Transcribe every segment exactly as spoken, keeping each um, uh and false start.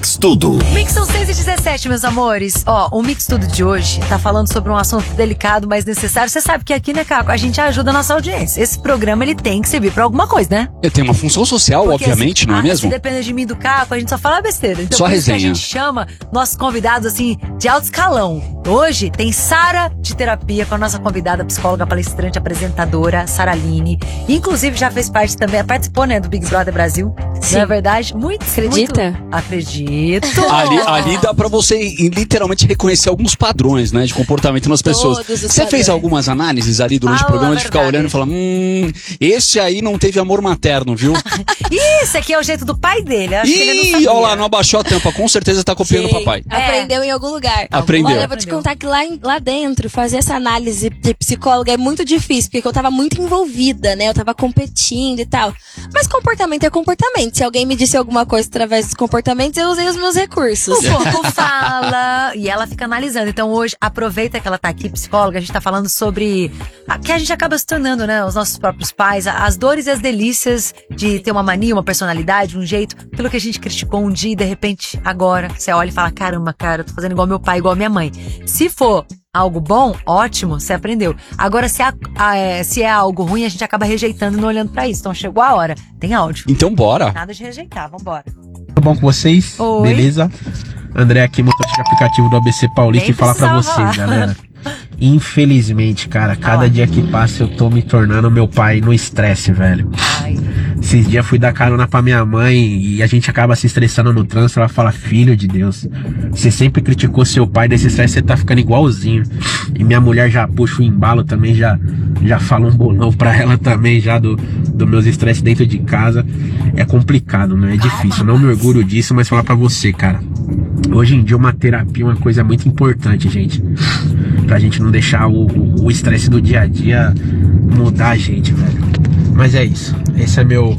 Mix Tudo. Mix são seis e dezessete, meus amores. Ó, o Mix Tudo de hoje tá falando sobre um assunto delicado, mas necessário. Você sabe que aqui, né, Caco, a gente ajuda a nossa audiência. Esse programa, ele tem que servir pra alguma coisa, né? Ele tem uma função social, Porque, obviamente, assim, não é ah, mesmo? Se depender de mim e do Caco, a gente só fala besteira. Então, Só por isso que resenha. a gente chama nossos convidados, assim, de alto escalão. Hoje tem Sara de Terapia, com a nossa convidada, psicóloga, palestrante, apresentadora, Sara Aline. Inclusive, já fez parte também, participou, né, do Big Brother Brasil. Sim. Não é verdade? Muito, Acredita? Muito... Acredito. Ali, ali dá pra você literalmente reconhecer alguns padrões, né, de comportamento nas pessoas. Todos os Você fez padrões. algumas análises ali durante Fala o programa a de ficar verdade. olhando e falar, hum, esse aí não teve amor materno, viu? Isso aqui é o jeito do pai dele. Acho que ele não Ih, sabia. olha lá, não abaixou a tampa, com certeza tá copiando o Sim, papai. Aprendeu em algum lugar. Aprendeu. Olha, eu vou te Aprendeu. contar que lá, em- lá dentro, fazer essa análise de psicóloga é muito difícil, porque eu tava muito envolvida, né? Eu tava competindo e tal. Mas comportamento é comportamento. Se alguém me disse alguma coisa através dos comportamentos, eu usei os meus recursos. O corpo fala e ela fica analisando. Então hoje, aproveita que ela tá aqui, psicóloga, a gente tá falando sobre a, que a gente acaba se tornando, né, os nossos próprios pais, a- as dores e as delícias de ter uma mania, uma personalidade, um jeito, aquilo que a gente criticou um dia e de repente agora você olha e fala, caramba, cara, eu tô fazendo igual meu pai, igual minha mãe. Se for algo bom, ótimo, você aprendeu. Agora, se, a- a- é, se é algo ruim, a gente acaba rejeitando e não olhando pra isso. Então chegou a hora. Tem áudio. Então bora. Nada de rejeitar, vambora. Tudo bom com vocês? Oi. Beleza? André aqui, motorista de aplicativo do A B C Paulista, Nem e falar pra precisava. vocês, galera. Infelizmente, cara, cada Ai. dia que passa eu tô me tornando meu pai no estresse, velho. Ai. Esses dias fui dar carona pra minha mãe e a gente acaba se estressando no trânsito. Ela fala, filho de Deus, você sempre criticou seu pai, desse estresse você tá ficando igualzinho. E minha mulher já puxa o embalo também, já, já fala um bolão pra ela também, já do, do meus estresses dentro de casa. É complicado, né? É difícil, não me orgulho disso, mas falar pra você, cara. Hoje em dia uma terapia é uma coisa muito importante, gente. Pra gente não deixar o o- o estresse do dia a dia mudar a gente, velho. Mas é isso. Esse é meu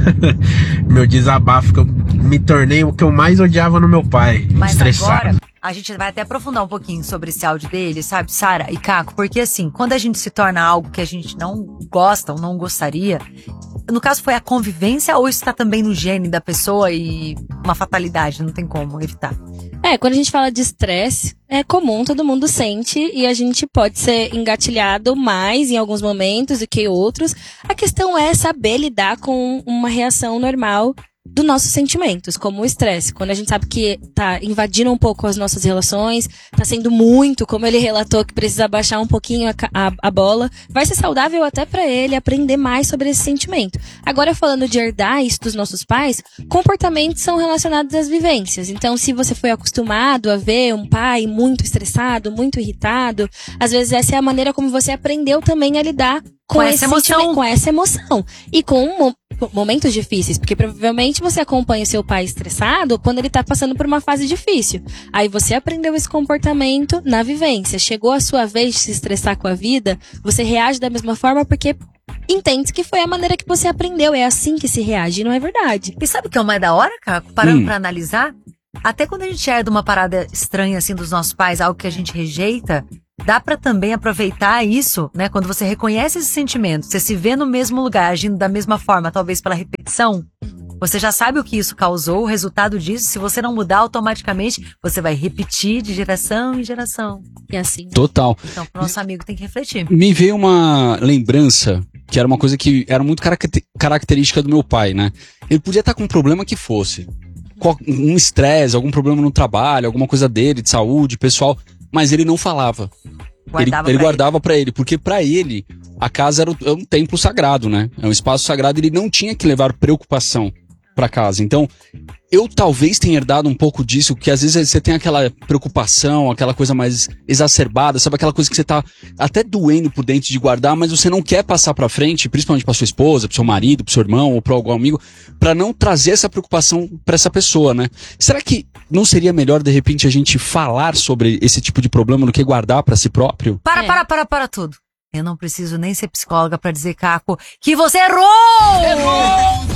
meu desabafo, que eu me tornei o que eu mais odiava no meu pai. Mas estressado. agora, a gente vai até aprofundar um pouquinho sobre esse áudio dele, sabe, Sara e Caco? Porque assim, quando a gente se torna algo que a gente não gosta ou não gostaria, no caso foi a convivência ou isso tá também no gene da pessoa e uma fatalidade, não tem como evitar? É, quando a gente fala de estresse, é comum, todo mundo sente e a gente pode ser engatilhado mais em alguns momentos do que outros. A questão é saber lidar com uma reação normal dos nossos sentimentos, como o estresse. Quando a gente sabe que tá invadindo um pouco as nossas relações, tá sendo muito, como ele relatou, que precisa baixar um pouquinho a, ca- a, a bola, vai ser saudável até pra ele aprender mais sobre esse sentimento. Agora, falando de herdar isso dos nossos pais, comportamentos são relacionados às vivências. Então, se você foi acostumado a ver um pai muito estressado, muito irritado, às vezes essa é a maneira como você aprendeu também a lidar com, Com esse essa emoção. sentimento, com essa emoção. E com mo- momentos difíceis, porque provavelmente você acompanha o seu pai estressado quando ele tá passando por uma fase difícil. Aí você aprendeu esse comportamento na vivência. Chegou a sua vez de se estressar com a vida, você reage da mesma forma porque entende que foi a maneira que você aprendeu. É assim que se reage, não é verdade? E sabe o que é o mais da hora, Caco? Parando Hum. pra analisar, até quando a gente herda uma parada estranha assim dos nossos pais, algo que a gente rejeita, dá pra também aproveitar isso, né? Quando você reconhece esse sentimento, você se vê no mesmo lugar, agindo da mesma forma, talvez pela repetição, você já sabe o que isso causou, o resultado disso. Se você não mudar, automaticamente você vai repetir de geração em geração. E assim. Total. Então, pro nosso amigo tem que refletir. Me veio uma lembrança que era uma coisa que era muito caracte- característica do meu pai, né? Ele podia estar com um problema que fosse. Qual- Um estresse, algum problema no trabalho, alguma coisa dele, de saúde, pessoal, mas ele não falava. Ele, Guardava ele pra guardava pra ele, porque pra ele a casa era, o- é um templo sagrado, né? É um espaço sagrado, ele não tinha que levar preocupação pra casa. Então, eu talvez tenha herdado um pouco disso, que às vezes você tem aquela preocupação, aquela coisa mais exacerbada, sabe? Aquela coisa que você tá até doendo por dentro de guardar, mas você não quer passar pra frente, principalmente pra sua esposa, pro seu marido, pro seu irmão ou pro algum amigo, pra não trazer essa preocupação pra essa pessoa, né? Será que não seria melhor, de repente, a gente falar sobre esse tipo de problema do que guardar pra si próprio? Para, É. para, para, para tudo. Eu não preciso nem ser psicóloga pra dizer, Caco, que você errou!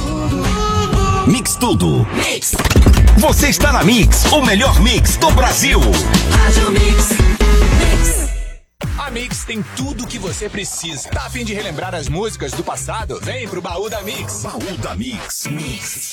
Mix Tudo. Você está na Mix, o melhor mix do Brasil. A Mix tem tudo o que você precisa. Tá a fim de relembrar as músicas do passado? Vem pro Baú da Mix. Baú da Mix. Mix.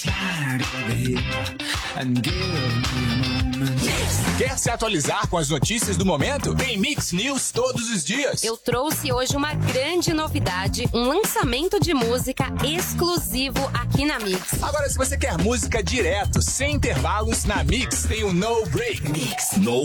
Quer se atualizar com as notícias do momento? Tem Mix News todos os dias. Eu trouxe hoje uma grande novidade, um lançamento de música exclusivo aqui na Mix. Agora, se você quer música direto, sem intervalos, na Mix tem o No Break. Mix No